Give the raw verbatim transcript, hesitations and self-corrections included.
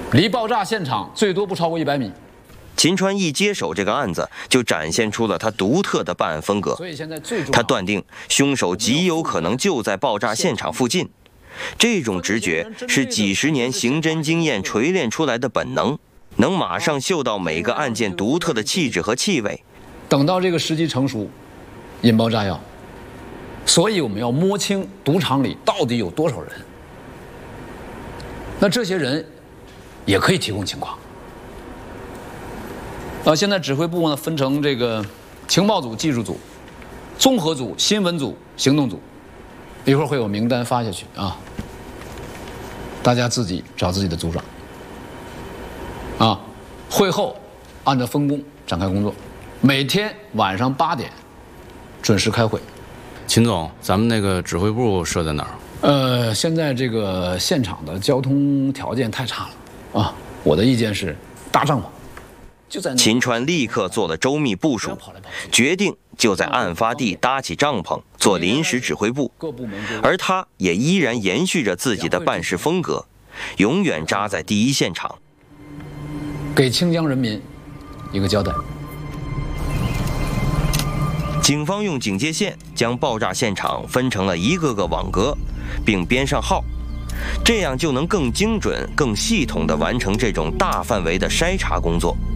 离爆炸现场最多不超过一百米。 秦川一接手这个案子，就展现出了他独特的办案风格。 所以现在最重要， 他断定凶手极有可能就在爆炸现场附近。这种直觉是几十年刑侦经验锤炼出来的本能，能马上嗅到每个案件独特的气质和气味。 等到这个时机成熟，引爆炸药。所以我们要摸清赌场里到底有多少人。那这些人也可以提供情况。呃，现在指挥部呢分成这个情报组、技术组、综合组、新闻组、行动组，一会儿会有名单发下去啊，大家自己找自己的组长。啊，会后按照分工展开工作，每天晚上八点准时开会。 秦总，咱们那个指挥部设在哪儿？ 呃，现在这个现场的交通条件太差了啊，我的意见是搭帐篷。就在秦川立刻做了周密部署，决定就在案发地搭起帐篷做临时指挥部，而他也依然延续着自己的办事风格，永远扎在第一现场， 给清江人民一个交代。 警方用警戒线将爆炸现场分成了一个个网格，并编上号，这样就能更精准、更系统地完成这种大范围的筛查工作。